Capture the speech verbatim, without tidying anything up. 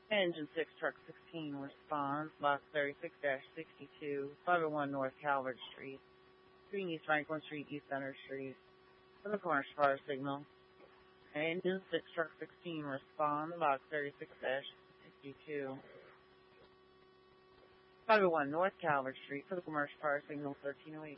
Engine six, Truck sixteen, response, Box thirty-six sixty-two, five oh one North Calvert Street, between East Franklin Street, East Center Street, for the commercial fire signal. Engine six, Truck sixteen, respond, Box thirty-six sixty-two, five oh one North Calvert Street, for the commercial fire signal thirteen oh eight.